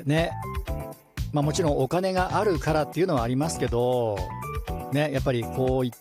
ね、もちろんお金があるからっていうのはありますけど、ね、やっぱりこういった、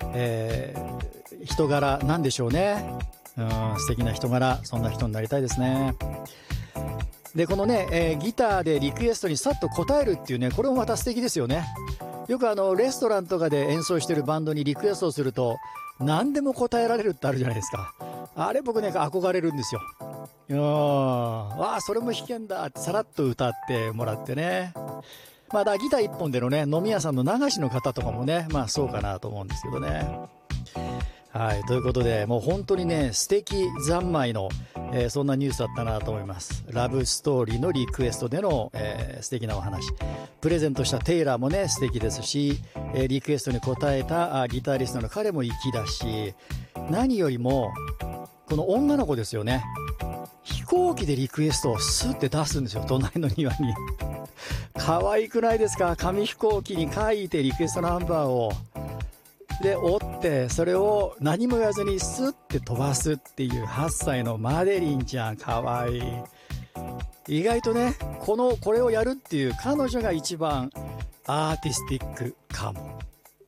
人柄なんでしょうね。素敵な人柄、そんな人になりたいですね。でこのね、ギターでリクエストにさっと応えるっていうね、これもまた素敵ですよね。よくレストランとかで演奏してるバンドにリクエストをすると何でも答えられるってあるじゃないですか。あれ僕ね憧れるんですよ。わあそれも弾けんだってさらっと歌ってもらってね。だからギター一本でのね飲み屋さんの流しの方とかもね、そうかなと思うんですけどね。はい、ということでもう本当にね素敵三昧の、そんなニュースだったなと思います。ラブストーリーのリクエストでの、素敵なお話、プレゼントしたテイラーもね素敵ですし、リクエストに応えたギタリストの彼も粋だし、何よりもこの女の子ですよね。飛行機でリクエストをスッて出すんですよ、隣の庭に。可愛くないですか。紙飛行機に書いてリクエストナンバーをで折って、それを何も言わずにスッて飛ばすっていう8歳のマデリンちゃん、可愛い。意外とねこれをやるっていう彼女が一番アーティスティックかも。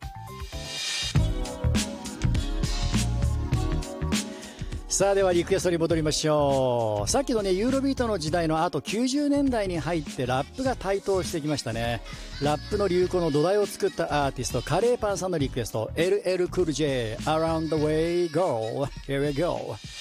さあではリクエストに戻りましょう。さっきのねユーロビートの時代のあと90年代に入ってラップが台頭してきましたね。ラップの流行の土台を作ったアーティストカレーパンさんのリクエスト、 LL Cool J Around the Way Go Here we go。